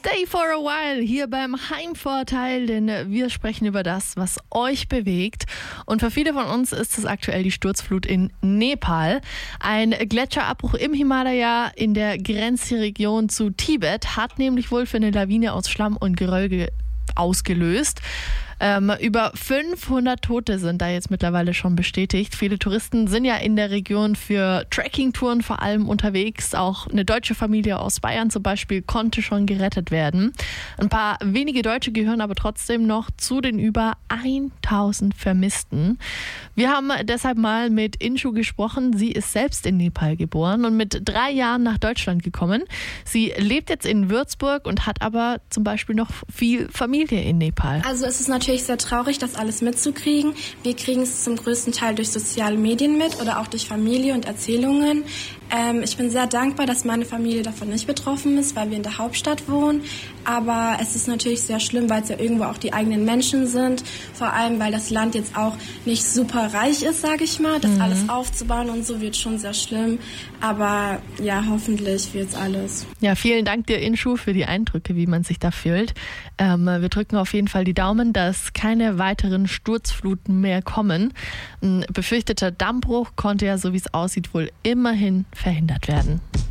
Stay for a while hier beim Heimvorteil, denn wir sprechen über das, was euch bewegt. Und für viele von uns ist es aktuell die Sturzflut in Nepal. Ein Gletscherabbruch im Himalaya in der Grenzregion zu Tibet hat nämlich wohl für eine Lawine aus Schlamm und Geröll ausgelöst. Über 500 Tote sind da jetzt mittlerweile schon bestätigt. Viele Touristen sind ja in der Region für Trekkingtouren vor allem unterwegs. Auch eine deutsche Familie aus Bayern zum Beispiel konnte schon gerettet werden. Ein paar wenige Deutsche gehören aber trotzdem noch zu den über 1000 Vermissten. Wir haben deshalb mal mit Inshu gesprochen. Sie ist selbst in Nepal geboren und mit 3 Jahren nach Deutschland gekommen. Sie lebt jetzt in Würzburg und hat aber zum Beispiel noch viel Familie in Nepal. Also es ist natürlich sehr traurig, das alles mitzukriegen. Wir kriegen es zum größten Teil durch soziale Medien mit oder auch durch Familie und Erzählungen. Ich bin sehr dankbar, dass meine Familie davon nicht betroffen ist, weil wir in der Hauptstadt wohnen. Aber es ist natürlich sehr schlimm, weil es ja irgendwo auch die eigenen Menschen sind. Vor allem, weil das Land jetzt auch nicht super reich ist, sage ich mal. Das alles aufzubauen und so wird schon sehr schlimm. Aber ja, hoffentlich wird's alles. Ja, vielen Dank dir, Inshu, für die Eindrücke, wie man sich da fühlt. Wir drücken auf jeden Fall die Daumen, dass keine weiteren Sturzfluten mehr kommen. Ein befürchteter Dammbruch konnte ja, so wie es aussieht, wohl immerhin verhindert werden.